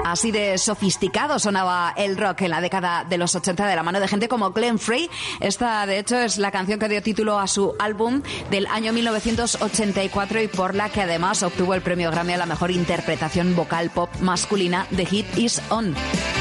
Así de sofisticado sonaba el rock en la década de los 80 de la mano de gente como Glenn Frey. Esta, de hecho, es la canción que dio título a su álbum del año 1984 y por la que además obtuvo el premio Grammy a la mejor interpretación vocal pop masculina de Hit Is On.